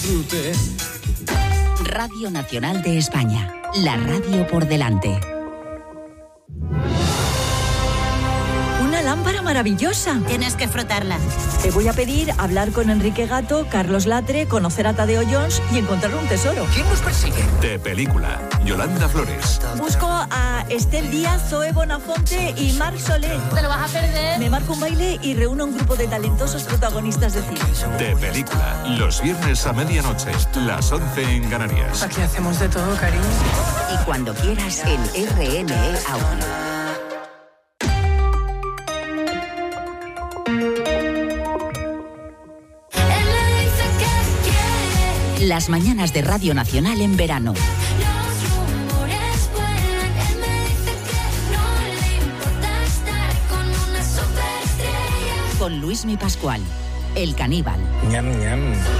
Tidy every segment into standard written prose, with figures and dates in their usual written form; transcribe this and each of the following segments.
disfrute. Radio Nacional de España, la radio por delante. Una lámpara maravillosa. Tienes que frotarla. Te voy a pedir hablar con Enrique Gato, Carlos Latre, conocer a Tadeo Jones y encontrar un tesoro. ¿Quién nos persigue? De película, Yolanda Flores. Busco a Estel Díaz, Zoe Bonafonte y Marc Solé. Te lo vas a perder. Me marco un baile y reúno un grupo de talentosos protagonistas de cine. De película, los viernes a medianoche, las 11 en Canarias. Aquí hacemos de todo, cariño. Y cuando quieras en RNE Audio. Las mañanas de Radio Nacional en verano. Con Luismi Pascual, el caníbal. Ñam, ñam.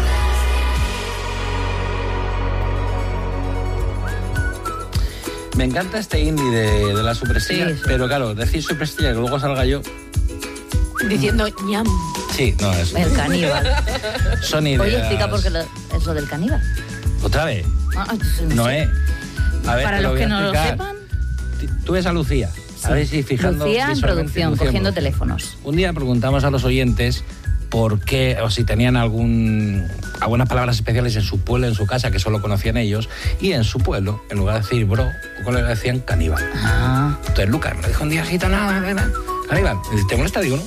Me encanta este indie de la superestrella, sí. Pero claro, decir superestrella que luego salga yo... Diciendo ñam. Sí, no, es... El caníbal. Son ideas... Oye, explica por qué eso del caníbal. ¿Otra vez? No sé. A ver, para los que no lo sepan... Tú ves a Lucía. Sí. A ver si fijando... Lucía en producción, cogiendo teléfonos. Un día preguntamos a los oyentes por qué, o si tenían algunas palabras especiales en su pueblo, en su casa, que solo conocían ellos, y en su pueblo, en lugar de decir bro, o le decían caníbal. Ah. Entonces Lucas me dijo un día gitana, caníbal. ¿Te molesta? Digo, ¿no?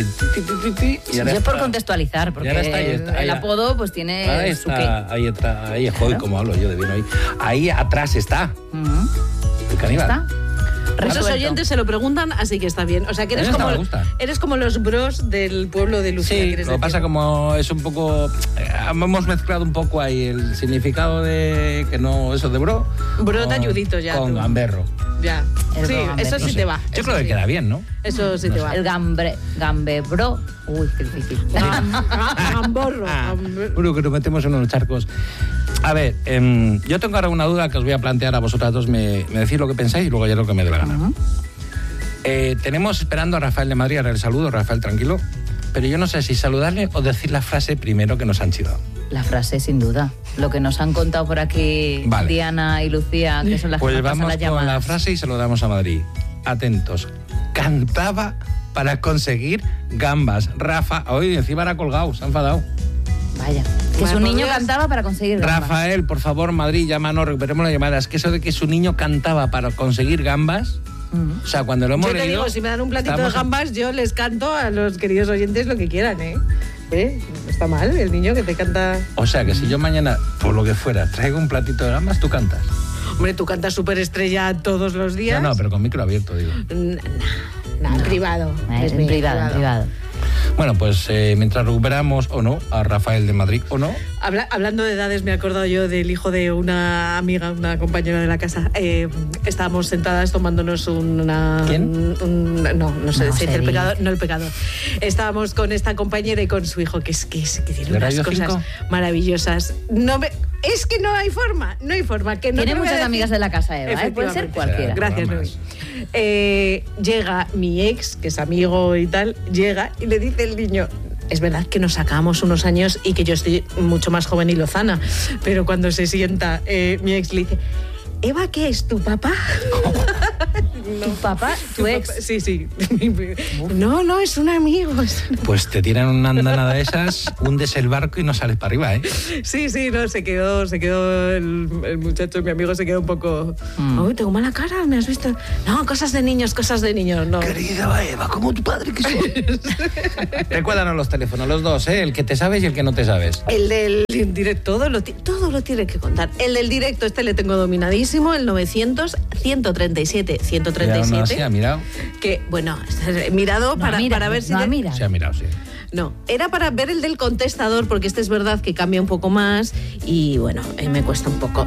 Y yo es por contextualizar, porque el apodo pues tiene su qué. Ahí es joder, como hablo yo de bien hoy. Ahí atrás está el caníbal. ¿Está? Esos oyentes se lo preguntan, así que está bien. O sea, que eres como los bros del pueblo de Lucía. Sí, lo que pasa como es un poco... hemos mezclado un poco ahí el significado de... que no, eso de bro. Bro te ayudito ya. Con gamberro. Ya. Sí, eso sí te va. Yo creo que queda bien, ¿no? Eso sí te va. El gambebro. Uy, qué difícil. Gamborro. Bueno, que nos metemos en unos charcos. A ver, yo tengo ahora una duda que os voy a plantear a vosotras dos. Me decís lo que pensáis y luego ya lo que me dé la gana. Tenemos esperando a Rafael de Madrid. Ahora el saludo, Rafael, tranquilo. Pero yo no sé si saludarle o decir la frase primero que nos han chivado. La frase, sin duda. Lo que nos han contado por aquí Diana y Lucía, que son las pues que nos pasan las llamadas. Pues vamos con la frase y se lo damos a Madrid. Atentos. Cantaba para conseguir gambas. Rafa, hoy encima era colgado, se ha enfadado. Vaya. Que su niño cantaba para conseguir gambas. Rafael, por favor, Madrid, llámanos, recuperemos la llamada. Es que eso de que su niño cantaba para conseguir gambas... O sea, cuando lo hemos leído... Yo te digo, si me dan un platito de gambas, yo les canto a los queridos oyentes lo que quieran, ¿eh? No está mal el niño que te canta... O sea, que si yo mañana, por lo que fuera, traigo un platito de gambas, tú cantas. Hombre, tú cantas Superestrella todos los días. No, pero con micro abierto, digo. No, en privado. En privado. Bueno, pues mientras recuperamos, o no, a Rafael de Madrid, o no. Hablando de edades, me he acordado yo del hijo de una amiga, una compañera de la casa. Estábamos sentadas tomándonos una... ¿Quién? No sé decir el pecador, no el pecador. Estábamos con esta compañera y con su hijo, que tiene unas cosas maravillosas. Es que no hay forma. Que no tiene muchas amigas de la casa, Eva, puede ser cualquiera. Gracias, Luis. Llega mi ex, que es amigo y tal, llega y le dice el niño... Es verdad que nos sacamos unos años y que yo estoy mucho más joven y lozana, pero cuando se sienta, mi ex le dice... Eva, ¿qué es? ¿Tu papá? ¿Tu papá? ¿Tu ex? Sí. No, es un amigo. Pues te tiran una andanada de esas, hundes el barco y no sales para arriba, ¿eh? Sí, no, se quedó el muchacho, mi amigo se quedó un poco... Uy, tengo mala cara, ¿me has visto? No, cosas de niños, no. Querida Eva, como tu padre que soy. Recuérdanos los teléfonos, los dos, ¿eh? El que te sabes y el que no te sabes. El del directo, todo lo tiene que contar. El del directo, le tengo dominadísimo. El 900-137-137. No, sí, ha mirado. Que, bueno, he mirado para ver si... Se ha mirado, sí. No, era para ver el del contestador, porque es verdad que cambia un poco más y, bueno, me cuesta un poco.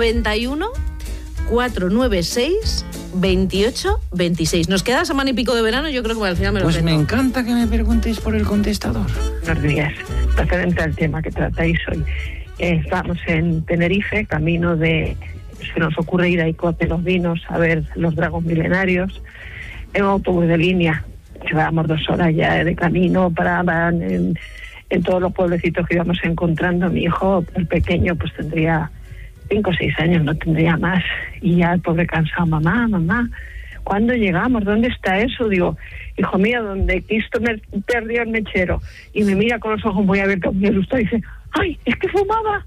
91-496-28-26. Nos queda semana y pico de verano, yo creo que al final me lo Pues me encanta que me preguntéis por el contestador. Buenos días. Referente al tema que tratáis hoy. Estamos en Tenerife, camino de... Se nos ocurre ir a Icote los Vinos a ver los dragos milenarios en un autobús de línea. Llevábamos 2 horas ya de camino, paraban en en todos los pueblecitos que íbamos encontrando. Mi hijo, el pequeño, pues tendría 5 o 6 años, no tendría más. Y ya el pobre cansado, mamá, ¿cuándo llegamos? ¿Dónde está eso? Digo, hijo mío, donde Cristo me perdió el mechero. Y me mira con los ojos muy abiertos, muy asustado, y dice, ¡ay, es que fumaba!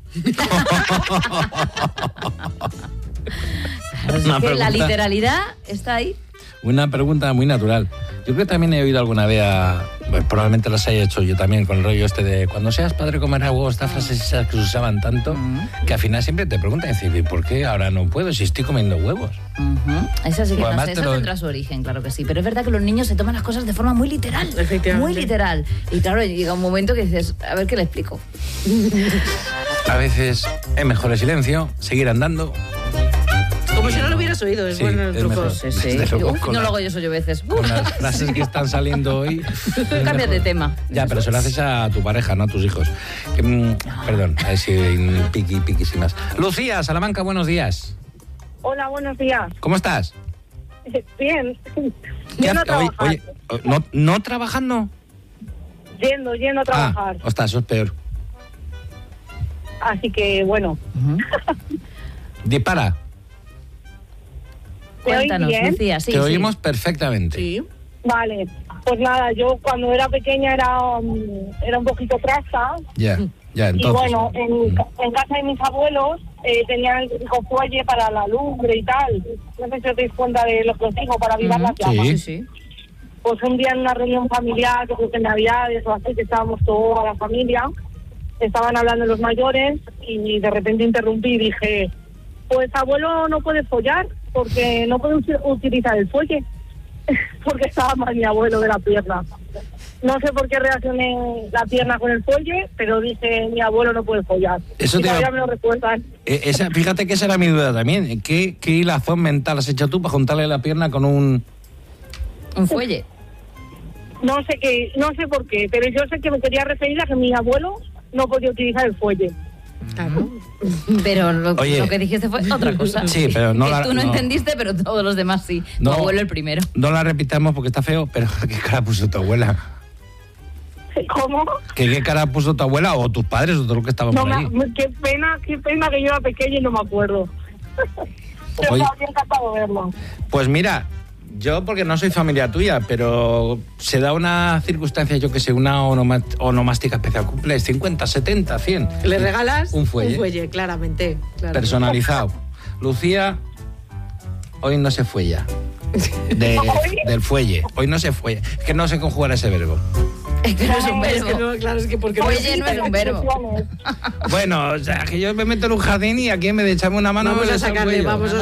Claro, es que la literalidad está ahí. Una pregunta muy natural. Yo creo que también he oído alguna vez, probablemente las haya hecho yo también, con el rollo este de cuando seas padre comerás huevos, estas frases esas que se usaban tanto, que al final siempre te preguntan, decir, ¿por qué ahora no puedo si estoy comiendo huevos? Esa sí que Pues no sé, esa tendrá su origen, claro que sí. Pero es verdad que los niños se toman las cosas de forma muy literal. Muy literal. Y claro, llega un momento que dices, a ver qué le explico. A veces es mejor el silencio, seguir andando. Como si no lo hubieras oído, es bueno el truco. Sí. No lo hago yo, soy yo veces. Con las frases que están saliendo hoy. Cambia de tema. Ya, pero se lo haces a tu pareja, no a tus hijos. Perdón, a ver si piqui sin más. Lucía, Salamanca, buenos días. Hola, buenos días. ¿Cómo estás? Bien. Yendo a trabajar. Oye, ¿no trabajando? Yendo a trabajar. Ostras, eso es peor. Así que, bueno. Dispara. Cuéntanos, Lucía. Te oímos perfectamente. Sí. Vale, pues nada, yo cuando era pequeña era un poquito trasta. Ya, entonces. Y bueno, en casa de mis abuelos tenían el típico fuelle para la lumbre y tal. No sé si os dais cuenta de lo que os digo, para avivar las llamas. Sí. Pues un día en una reunión familiar, yo creo que en Navidades o así, que estábamos toda la familia, estaban hablando los mayores y de repente interrumpí y dije, pues abuelo no puede follar porque no puede utilizar el fuelle. Porque estaba mal mi abuelo de la pierna. No sé por qué reaccioné la pierna con el fuelle, pero dije, mi abuelo no puede follar. Eso y todavía me lo recuerdan. Fíjate que esa era mi duda también. ¿Qué hilazón mental has hecho tú para juntarle la pierna con un fuelle? No sé por qué, pero yo sé que me quería referir a que mi abuelo no podía utilizar el fuelle. Claro. Pero lo que dijiste fue otra cosa. Sí, pero no que tú no entendiste, pero todos los demás sí. Tu abuelo el primero. No la repitamos porque está feo, pero ¿qué cara puso tu abuela? ¿Cómo? ¿Qué cara puso tu abuela o tus padres o todo lo que estaban por ahí? Qué pena que yo era pequeña y no me acuerdo. Pero me habría encantado verlo. Pues mira, yo porque no soy familia tuya, pero se da una circunstancia, yo que sé, una onomástica especial. Cumples 50, 70, 100. ¿Le regalas? Un fuelle. Un fuelle, claramente. Personalizado. Lucía, hoy no se fuella. Del fuelle. Hoy no se fuella. Es que no sé conjugar ese verbo. Es que no es un verbo. Claro, es que porque fuelle no es un verbo. Bueno, o sea, que yo me meto en un jardín y aquí en vez de echarme una mano... Vamos a sacarle.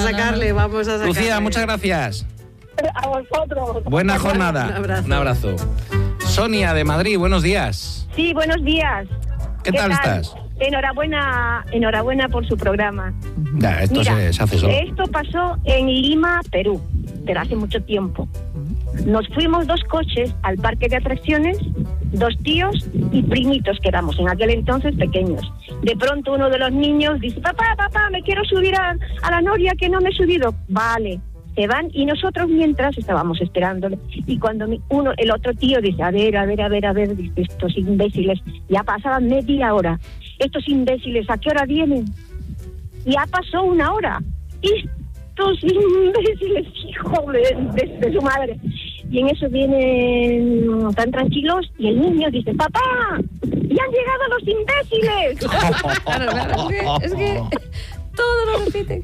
Lucía, muchas gracias. A vosotros. Buena jornada. Un abrazo. Sonia de Madrid, buenos días. Sí, buenos días. ¿Qué tal estás? Enhorabuena por su programa. Ya, esto Mira, se hace solo. Esto pasó en Lima, Perú, pero hace mucho tiempo. Nos fuimos 2 coches al parque de atracciones, 2 tíos y primitos que éramos en aquel entonces pequeños. De pronto uno de los niños dice, papá, me quiero subir a la noria que no me he subido. Vale. Se van y nosotros mientras estábamos esperándole. Y cuando el otro tío dice, a ver, dice, estos imbéciles, ya pasaban media hora. Estos imbéciles, ¿a qué hora vienen? Ya pasó 1 hora. Estos imbéciles, hijo de su madre. Y en eso vienen tan tranquilos y el niño dice, papá, ya han llegado los imbéciles. Claro, es que todo lo repiten.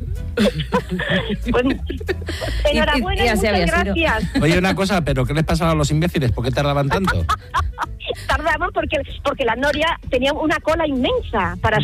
Pues, enhorabuena y muchas gracias. Oye, una cosa, ¿pero qué les pasaba a los imbéciles? ¿Por qué tardaban tanto? Tardaban porque la noria tenía una cola inmensa para